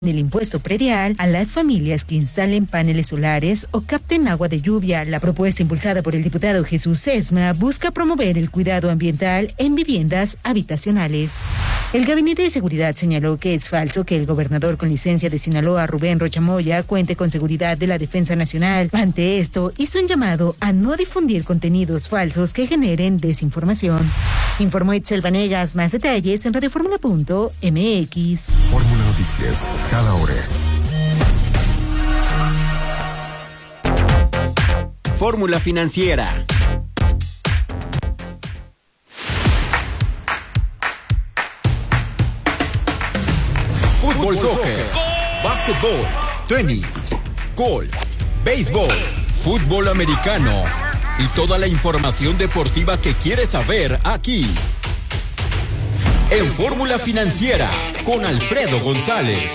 el impuesto predial a las familias que instalen paneles solares o capten agua de lluvia. La propuesta impulsada por el diputado Jesús Sesma busca promover el cuidado ambiental en viviendas habitacionales. El Gabinete de Seguridad señaló que es falso que el gobernador con licencia de Sinaloa, Rubén Rocha Moya, cuente con seguridad de la Defensa Nacional. Ante esto, hizo un llamado a no difundir contenidos falsos que generen desinformación. Informó Itzel Vanegas. Más detalles en radioformula.mx. Fórmula Noticias, cada hora. Fórmula Financiera. Fútbol, soccer, básquetbol, tenis, golf, béisbol, fútbol americano y toda la información deportiva que quieres saber aquí. En Fórmula Financiera, con Alfredo González.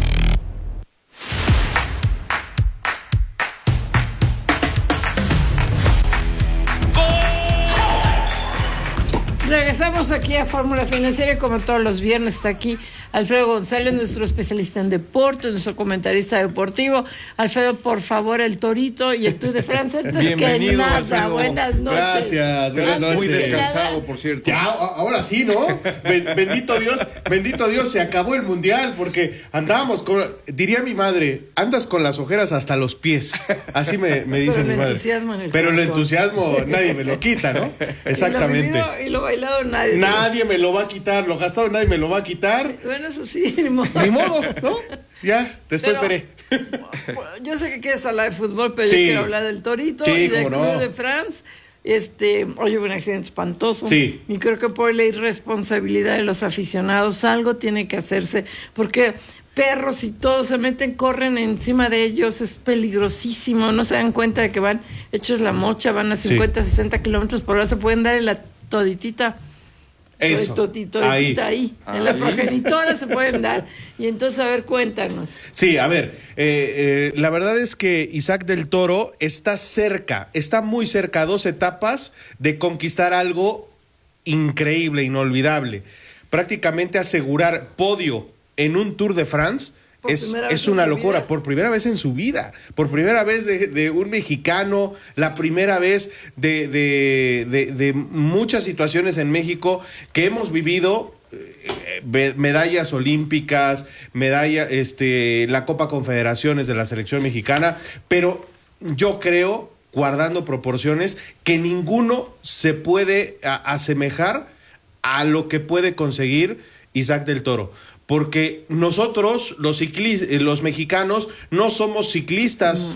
Regresamos aquí a Fórmula Financiera, como todos los viernes está aquí Alfredo González, nuestro especialista en deportes, nuestro comentarista deportivo. Alfredo, por favor, el Torito y el Tour de Francia. Bienvenido, que nada, Alfredo. Buenas noches. Gracias, buenas noches. Muy descansado, por cierto. Ya, ahora sí, ¿no? Bendito Dios, se acabó el mundial, porque andábamos con, diría mi madre, andas con las ojeras hasta los pies. Así me dice mi madre. Pero el entusiasmo nadie me lo quita, ¿no? Exactamente. Y lo bailado nadie. Nadie me lo va a quitar, lo gastado nadie me lo va a quitar. Bueno, eso sí, ni modo. Ni modo, ¿no? Ya, después veré. Yo sé que quieres hablar de fútbol, pero Sí. yo quiero hablar del Torito Sí, y del cómo Tour no. de France. Hoy hubo un accidente espantoso. Sí. Y creo que por la irresponsabilidad de los aficionados algo tiene que hacerse, porque perros y todos se meten, corren encima de ellos, es peligrosísimo, no se dan cuenta de que van hechos la mocha, van a 50, 60 kilómetros por hora, se pueden dar en la toditita. Eso. Ahí. En la progenitora se pueden dar. Y entonces, a ver, cuéntanos. Sí, a ver, la verdad es que Isaac del Toro está muy cerca a 2 etapas de conquistar algo increíble, inolvidable. Prácticamente asegurar podio en un Tour de France es una locura, por primera vez en su vida, por primera vez de un mexicano, la primera vez de muchas situaciones en México que hemos vivido. Medallas olímpicas, la Copa Confederaciones de la selección mexicana, pero yo creo, guardando proporciones, que ninguno se puede asemejar a lo que puede conseguir Isaac del Toro. Porque nosotros, los mexicanos, no somos ciclistas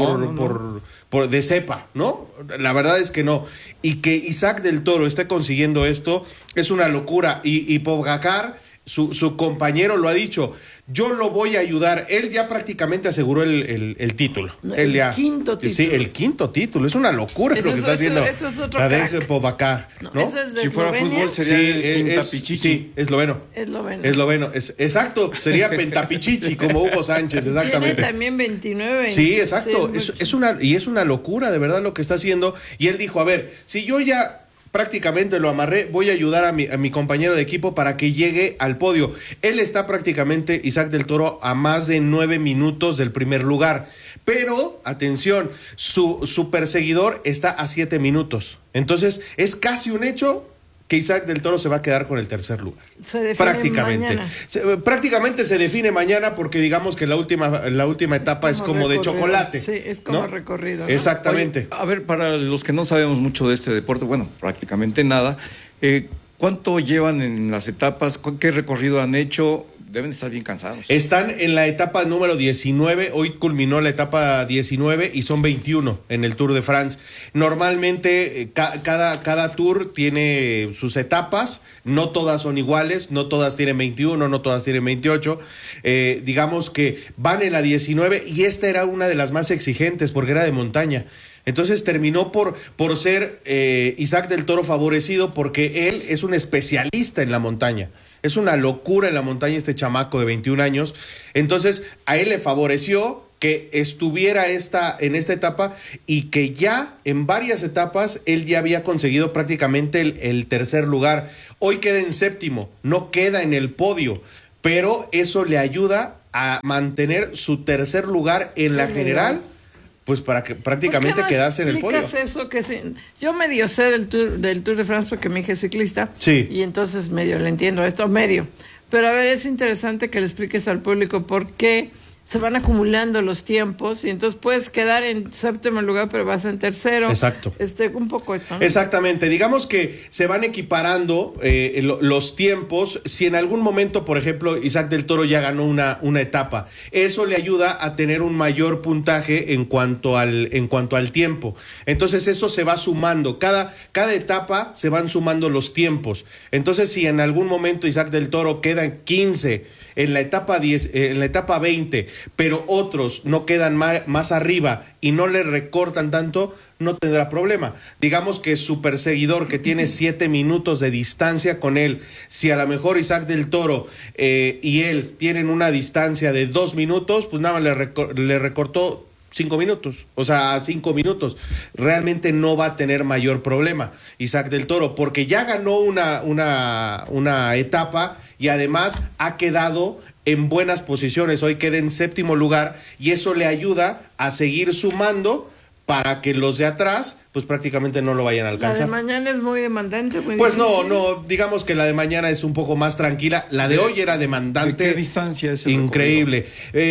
de cepa, ¿no? La verdad es que no. Y que Isaac del Toro esté consiguiendo esto es una locura. Y Pogacar, su compañero, lo ha dicho. Yo lo voy a ayudar. Él ya prácticamente aseguró el título. Quinto título. Sí, el quinto título. Es una locura lo que está haciendo. Eso es otro la crack. de Pogacar, ¿no? Eso es de si fuera Eslovenia. fútbol sería el Quintapichichi. Sí, esloveno. Exacto, sería Pentapichichi, como Hugo Sánchez, exactamente. Tiene también 29. Sí, exacto. Sí, es una locura, de verdad, lo que está haciendo. Y él dijo, a ver, si yo ya prácticamente lo amarré, voy a ayudar a mi compañero de equipo para que llegue al podio. Él está prácticamente, Isaac del Toro, a más de 9 minutos del primer lugar. Pero, atención, su perseguidor está a 7 minutos. Entonces, es casi un hecho que Isaac del Toro se va a quedar con el tercer lugar. Se define mañana. Prácticamente se define mañana, porque digamos que la última etapa es como de chocolate. Sí, es como ¿no? recorrido, ¿no? Exactamente. Oye, a ver, para los que no sabemos mucho de este deporte, bueno, prácticamente nada, ¿cuánto llevan en las etapas? ¿Qué recorrido han hecho? Deben estar bien cansados. Están en la etapa número 19, hoy culminó la etapa 19 y son 21 en el Tour de France. Normalmente cada tour tiene sus etapas, no todas son iguales, no todas tienen 21, no todas tienen 28. Digamos que van en la 19 y esta era una de las más exigentes porque era de montaña. Entonces terminó por ser Isaac del Toro favorecido, porque él es un especialista en la montaña. Es una locura en la montaña este chamaco de 21 años. Entonces a él le favoreció que estuviera en esta etapa, y que ya en varias etapas él ya había conseguido prácticamente el tercer lugar. Hoy queda en séptimo, no queda en el podio, pero eso le ayuda a mantener su tercer lugar en la general, pues para que prácticamente quedarse en el podio. Eso que sí, yo medio sé del Tour de France porque mi hija es ciclista. Sí. Y entonces medio le entiendo esto, medio. Pero a ver, es interesante que le expliques al público por qué se van acumulando los tiempos y entonces puedes quedar en séptimo lugar, pero vas en tercero. Exacto. Un poco esto, ¿no? Exactamente. Digamos que se van equiparando los tiempos. Si en algún momento, por ejemplo, Isaac del Toro ya ganó una etapa, eso le ayuda a tener un mayor puntaje en cuanto al tiempo. Entonces eso se va sumando. Cada etapa se van sumando los tiempos. Entonces si en algún momento Isaac del Toro queda en 15 en la etapa 10, en la etapa 20, pero otros no quedan más arriba y no le recortan tanto, no tendrá problema. Digamos que su perseguidor, que tiene 7 minutos de distancia con él, si a lo mejor Isaac del Toro y él tienen una distancia de 2 minutos, pues nada más le recortó 5 minutos, o sea, 5 minutos. Realmente no va a tener mayor problema Isaac del Toro, porque ya ganó una etapa y además ha quedado en buenas posiciones. Hoy queda en séptimo lugar y eso le ayuda a seguir sumando para que los de atrás pues prácticamente no lo vayan a alcanzar. La de mañana es muy demandante. Pues no, digamos que la de mañana es un poco más tranquila. La de hoy era demandante. ¿De qué distancia es el increíble.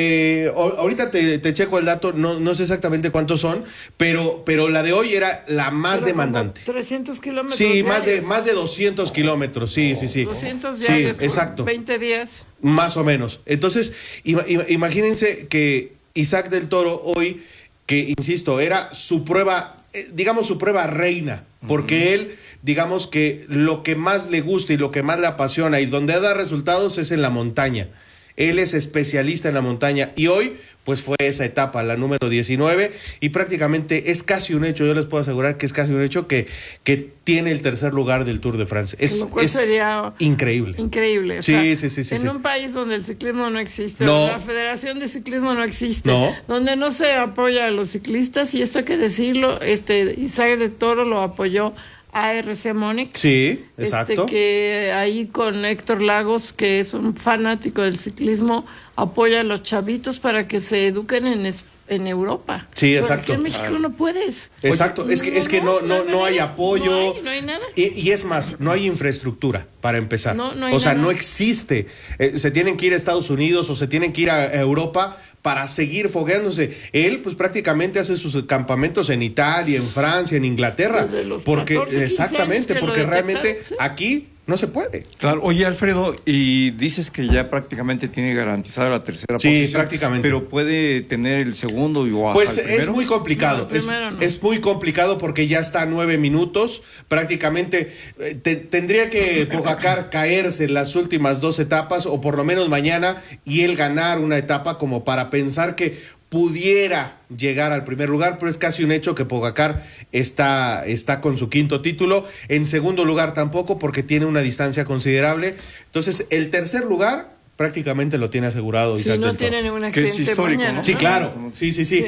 Ahorita te checo el dato, no sé exactamente cuántos son, pero la de hoy era la más demandante. 300 kilómetros. Sí, más de 200 kilómetros, sí. 200 diarios, sí, exacto. 20 días. Más o menos. Entonces, imagínense que Isaac del Toro hoy, que insisto, era su prueba, digamos su prueba reina, porque él, digamos que lo que más le gusta y lo que más le apasiona y donde da resultados es en la montaña. Él es especialista en la montaña y hoy pues fue esa etapa, la número 19, y prácticamente es casi un hecho, yo les puedo asegurar que es casi un hecho que tiene el tercer lugar del Tour de France. Es sería increíble. Increíble. O sí, sea, sí. En un país donde el ciclismo no existe, no. donde la Federación de Ciclismo no existe, donde no se apoya a los ciclistas, y esto hay que decirlo, Isaac del Toro lo apoyó ARC Monix. Sí, exacto. Que ahí con Héctor Lagos, que es un fanático del ciclismo, apoya a los chavitos para que se eduquen en Europa. Sí, exacto. Porque en México no puedes. Exacto, es que no hay apoyo. No hay nada. Y es más, no hay infraestructura para empezar. No hay o sea, nada. no existe. Se tienen que ir a Estados Unidos o se tienen que ir a Europa para seguir fogueándose. Él pues prácticamente hace sus campamentos en Italia, en Francia, en Inglaterra, porque 14, exactamente, porque realmente ¿sí? aquí no se puede. Claro, oye Alfredo, y dices que ya prácticamente tiene garantizada la tercera posición. Sí, prácticamente. Pero puede tener el segundo o hasta pues el primero. Es muy complicado. No, es muy complicado porque ya está a 9 minutos. Prácticamente tendría que Pogacar caerse en las últimas 2 etapas, o por lo menos mañana, y él ganar una etapa como para pensar que pudiera llegar al primer lugar, pero es casi un hecho que Pogacar está con su 5º título. En segundo lugar tampoco, porque tiene una distancia considerable. Entonces, el tercer lugar prácticamente lo tiene asegurado. Si no tiene ningún accidente histórico, mañana. ¿no? Sí, claro. Sí.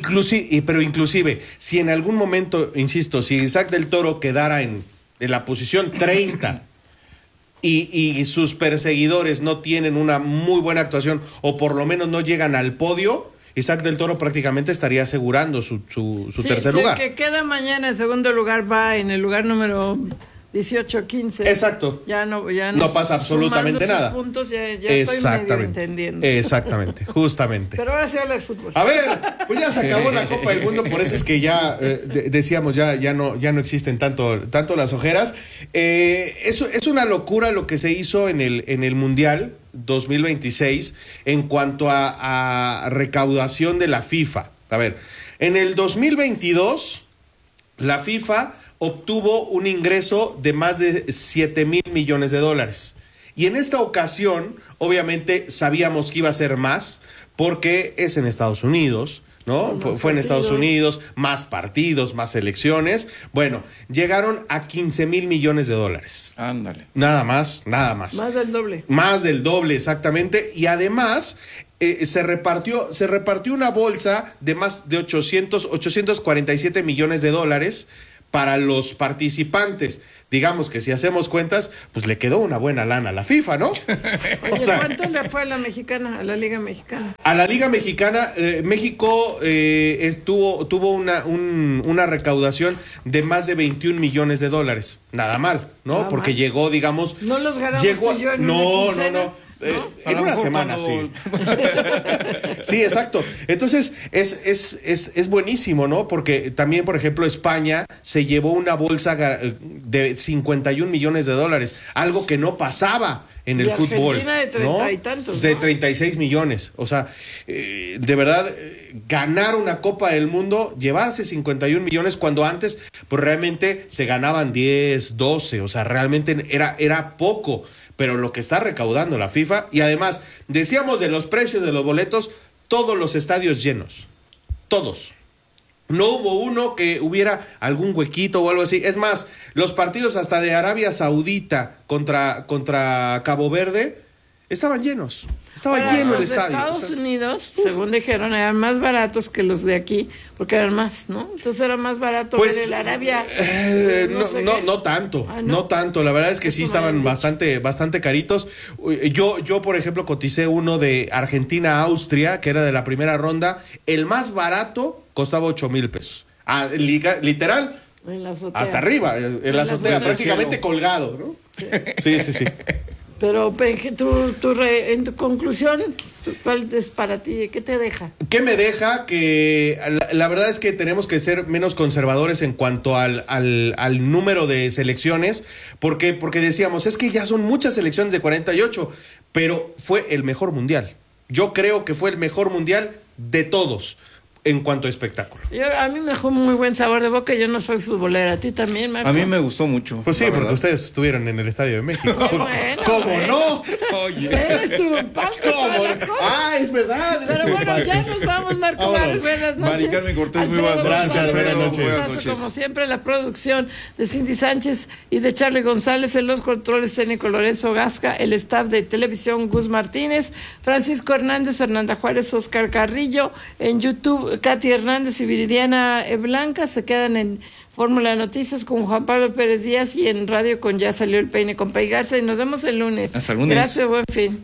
Pero inclusive, si en algún momento, insisto, si Isaac del Toro quedara en la posición 30 y sus perseguidores no tienen una muy buena actuación, o por lo menos no llegan al podio, Isaac del Toro prácticamente estaría asegurando su tercer lugar. El que queda mañana en segundo lugar va en el lugar número 18, 15. Exacto. Ya no pasa absolutamente nada. Puntos, ya estoy medio entendiendo. Exactamente, justamente. Pero ahora se habla de fútbol. A ver, pues ya se acabó la Copa del Mundo, por eso es que ya decíamos, ya no existen tanto las ojeras. Es una locura lo que se hizo en el Mundial 2026 en cuanto a recaudación de la FIFA. A ver, en el 2022 la FIFA obtuvo un ingreso de más de $7,000 millones. Y en esta ocasión, obviamente, sabíamos que iba a ser más, porque es en Estados Unidos, ¿no? Fue en Estados Unidos, más partidos, más elecciones. Bueno, llegaron a $15,000 millones. Ándale. Nada más. Más del doble. Más del doble, exactamente. Y además se repartió una bolsa de más de $847 millones para los participantes. Digamos que si hacemos cuentas, pues le quedó una buena lana a la FIFA, ¿no? Oye, ¿cuánto le fue a la mexicana, a la Liga Mexicana? A la Liga Mexicana, México tuvo una recaudación de más de 21 millones de dólares. Nada mal, ¿no? Nada porque mal. llegó, digamos... ¿No los ganamos llegó, tú y yo en no, una quincena? no. En una semana, sí. Sí, exacto. Entonces, es buenísimo, ¿no? Porque también, por ejemplo, España se llevó una bolsa de 51 millones de dólares, algo que no pasaba en el fútbol. Argentina de 30 y tantos, ¿no? De 36 millones. O sea, de verdad, ganar una Copa del Mundo, llevarse 51 millones cuando antes, pues realmente se ganaban 10, 12. O sea, realmente era poco. Pero lo que está recaudando la FIFA, y además, decíamos de los precios de los boletos, todos los estadios llenos, todos. No hubo uno que hubiera algún huequito o algo así. Es más, los partidos hasta de Arabia Saudita contra Cabo Verde estaban llenos. Estaba lleno el estadio. Los Estados Unidos, según dijeron, eran más baratos que los de aquí, porque eran más, ¿no? Entonces era más barato pues, ver el Arabia. No tanto, no tanto. La verdad es que sí estaban bastante caritos. Yo, por ejemplo, coticé uno de Argentina-Austria, que era de la primera ronda. El más barato costaba 8,000 pesos. Literal, en la azotea. hasta arriba, en la azotea, prácticamente colgado, ¿no? Sí. Pero en tu conclusión, ¿cuál es para ti? ¿Qué te deja? ¿Qué me deja? Que la verdad es que tenemos que ser menos conservadores en cuanto al número de selecciones, porque decíamos, es que ya son muchas selecciones de 48, pero fue el mejor mundial. Yo creo que fue el mejor mundial de todos. En cuanto a espectáculo. A mí me dejó muy buen sabor de boca. Yo no soy futbolera. ¿A ti también, Marco? A mí me gustó mucho. Pues sí, porque ustedes estuvieron en el Estadio de México. ¿Cómo no? Oye. Él estuvo en palco. Es verdad. Pero bueno, ya nos vamos, Marco Barros. Buenas noches. Mari Carmen Cortés, muy buenas noches. Gracias, buenas noches. Como siempre, la producción de Cindy Sánchez y de Charlie González, en los controles técnicos Lorenzo Gasca, el staff de televisión Gus Martínez, Francisco Hernández, Fernanda Juárez, Oscar Carrillo, en YouTube Katy Hernández y Viridiana Blanca. Se quedan en Fórmula Noticias con Juan Pablo Pérez Díaz y en radio con Ya Salió el Peine con Pay Garza, y nos vemos el lunes. Hasta el lunes. Gracias, buen fin.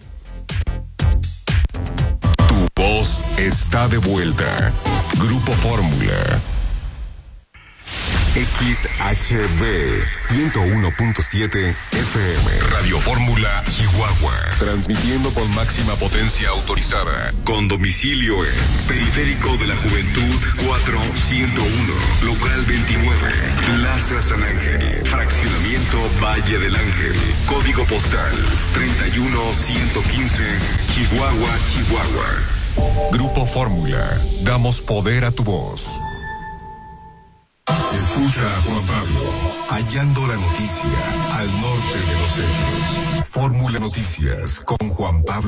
Tu voz está de vuelta. Grupo Fórmula. XHB 101.7 FM. Radio Fórmula, Chihuahua. Transmitiendo con máxima potencia autorizada. Con domicilio en Periférico de la Juventud 4101. Local 29. Plaza San Ángel. Fraccionamiento Valle del Ángel. Código postal 31115. Chihuahua, Chihuahua. Grupo Fórmula. Damos poder a tu voz. Escucha a Juan Pablo, hallando la noticia al norte de los hechos. Fórmula Noticias con Juan Pablo.